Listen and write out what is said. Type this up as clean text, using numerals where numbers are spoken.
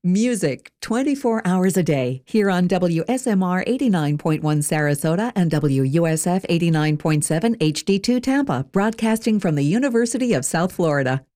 Music 24 hours a day here on WSMR 89.1 Sarasota and WUSF 89.7 HD2 Tampa, broadcasting from the University of South Florida.